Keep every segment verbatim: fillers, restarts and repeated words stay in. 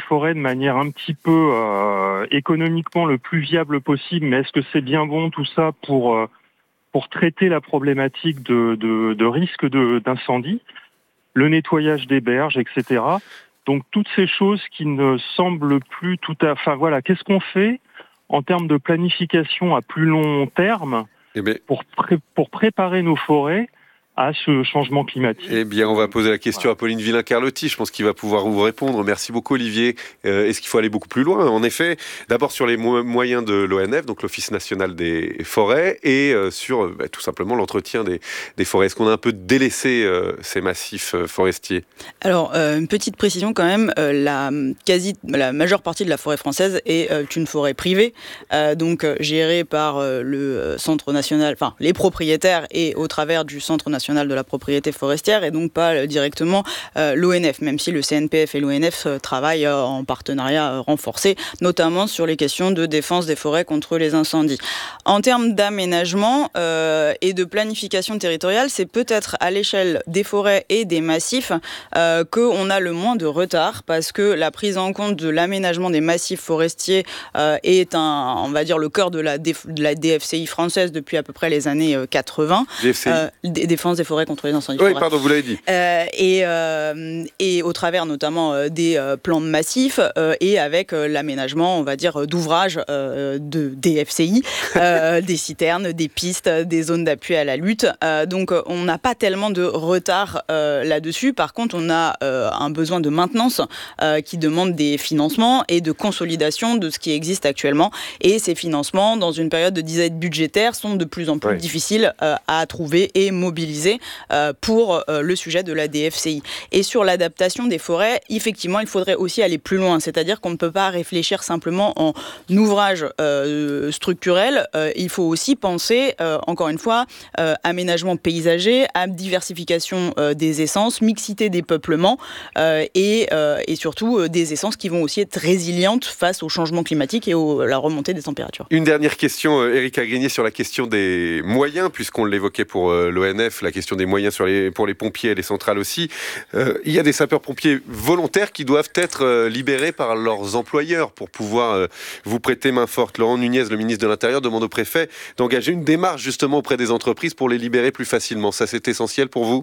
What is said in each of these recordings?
forêts de manière un petit peu euh, économiquement le plus viable possible, mais est-ce que c'est bien bon tout ça pour, euh, pour traiter la problématique de, de, de risque de, d'incendie, le nettoyage des berges, et cetera. Donc toutes ces choses qui ne semblent plus tout à... Enfin voilà, qu'est-ce qu'on fait en termes de planification à plus long terme eh bien, pour, pré- pour préparer nos forêts à ce changement climatique. Eh bien, on va poser la question à Pauline Villain-Carlotti. Je pense qu'il va pouvoir vous répondre. Merci beaucoup, Olivier. Euh, est-ce qu'il faut aller beaucoup plus loin ? En effet, d'abord sur les mo- moyens de l'O N F, donc l'Office national des forêts, et euh, sur euh, bah, tout simplement l'entretien des, des forêts. Est-ce qu'on a un peu délaissé euh, ces massifs euh, forestiers ? Alors, euh, une petite précision quand même, euh, la, quasi, la majeure partie de la forêt française est euh, une forêt privée, euh, donc euh, gérée par euh, le Centre national, enfin les propriétaires et au travers du Centre national de la propriété forestière et donc pas directement euh, l'O N F, même si le C N P F et l'O N F euh, travaillent euh, en partenariat euh, renforcé, notamment sur les questions de défense des forêts contre les incendies. En termes d'aménagement euh, et de planification territoriale, c'est peut-être à l'échelle des forêts et des massifs euh, qu'on a le moins de retard parce que la prise en compte de l'aménagement des massifs forestiers euh, est un, on va dire, le cœur de la, déf- de la D F C I française depuis à peu près les années quatre-vingts. D F C I euh, d- Défense des forêts contre les incendies. Oui, pardon, vous l'avez dit. Euh, et, euh, et au travers notamment euh, des euh, plans de massifs euh, et avec euh, l'aménagement, on va dire, d'ouvrages euh, de D F C I, euh, des citernes, des pistes, des zones d'appui à la lutte. Euh, donc on n'a pas tellement de retard euh, là-dessus. Par contre, on a euh, un besoin de maintenance euh, qui demande des financements et de consolidation de ce qui existe actuellement. Et ces financements, dans une période de disette budgétaire, sont de plus en plus oui. difficiles euh, à trouver et mobiliser Euh, pour euh, le sujet de la D F C I. Et sur l'adaptation des forêts, effectivement, il faudrait aussi aller plus loin. C'est-à-dire qu'on ne peut pas réfléchir simplement en ouvrage euh, structurel. Euh, il faut aussi penser, euh, encore une fois, euh, aménagement paysager, à diversification euh, des essences, mixité des peuplements euh, et, euh, et surtout euh, des essences qui vont aussi être résilientes face au changement climatique et à la remontée des températures. Une dernière question, euh, Erika Grignier, sur la question des moyens, puisqu'on l'évoquait pour euh, l'O N F, la question des moyens sur les, pour les pompiers et les centrales aussi. Euh, il y a des sapeurs-pompiers volontaires qui doivent être euh, libérés par leurs employeurs pour pouvoir euh, vous prêter main forte. Laurent Nunez, le ministre de l'Intérieur, demande au préfet d'engager une démarche justement auprès des entreprises pour les libérer plus facilement. Ça, c'est essentiel pour vous ?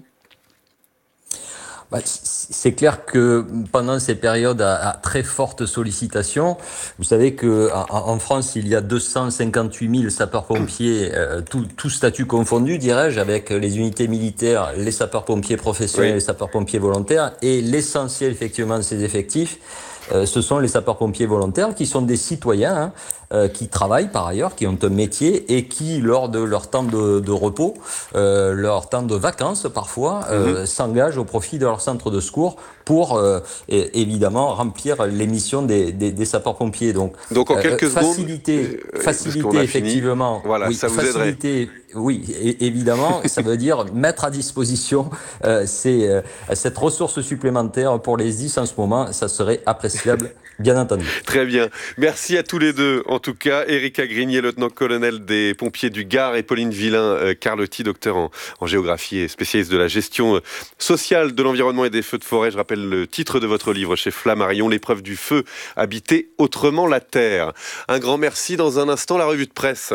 Bah, c'est clair que pendant ces périodes à, à très forte sollicitation, vous savez que en, en France, il y a deux cent cinquante-huit mille sapeurs-pompiers, euh, tout, tout statut confondu, dirais-je, avec les unités militaires, les sapeurs-pompiers professionnels, oui. les sapeurs-pompiers volontaires, et l'essentiel effectivement de ces effectifs, euh, ce sont les sapeurs-pompiers volontaires qui sont des citoyens, hein, euh, qui travaillent par ailleurs, qui ont un métier et qui, lors de leur temps de, de repos, euh, leur temps de vacances parfois, euh, mmh. s'engagent au profit de leur centre de secours pour euh, et, évidemment remplir les missions des, des, des sapeurs-pompiers. Donc, Donc en quelques euh, faciliter, secondes, faciliter effectivement, voilà, oui, ça vous faciliter, aiderait. Oui, et, évidemment, ça veut dire mettre à disposition euh, ces, euh, cette ressource supplémentaire pour les S D I S en ce moment, ça serait appréciable, bien entendu. Très bien. Merci à tous les deux. En tout cas, Erika Grignier, lieutenant-colonel des pompiers du Gard, et Pauline Villain-Carlotti, docteur en, en géographie et spécialiste de la gestion sociale de l'environnement et des feux de forêt. Je rappelle le titre de votre livre chez Flammarion, L'épreuve du feu, habiter autrement la terre. Un grand merci. Dans un instant, la revue de presse.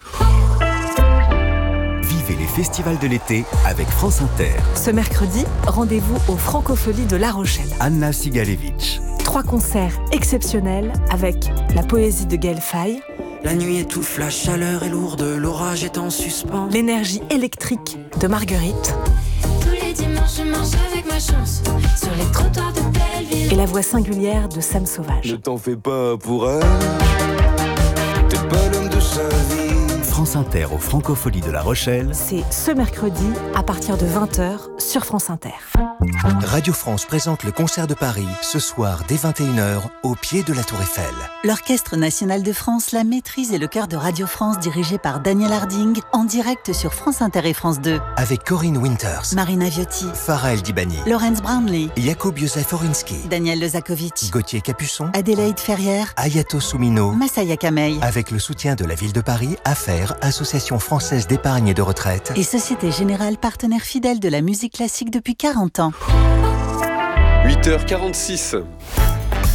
Vivez les festivals de l'été avec France Inter. Ce mercredi, rendez-vous aux Francopholies de La Rochelle. Anna Sigalevitch. Trois concerts exceptionnels avec la poésie de Gaël Faye. La nuit étouffe, la chaleur est lourde, l'orage est en suspens. L'énergie électrique de Marguerite. Tous les dimanches, je marche avec ma chance sur les trottoirs de Belleville. Et la voix singulière de Sam Sauvage. Ne t'en fais pas pour elle, t'es pas l'homme de sa vie. France Inter aux Francopholies de La Rochelle. C'est ce mercredi à partir de vingt heures sur France Inter. Radio France présente le concert de Paris ce soir dès vingt et une heures au pied de la Tour Eiffel. L'Orchestre national de France, la maîtrise et le chœur de Radio France dirigé par Daniel Harding en direct sur France Inter et France deux. Avec Corinne Winters, Marina Viotti, Farah El Dibani, Laurence Brownlee, Jakub Józef Orinski, Daniel Lezakovitch, Gauthier Capuçon, Adélaïde Ferrière, Ayato Soumino, Massaya Kamei. Avec le soutien de la ville de Paris, Affaires, Association française d'épargne et de retraite et Société Générale, partenaire fidèle de la musique classique depuis quarante ans. huit heures quarante-six.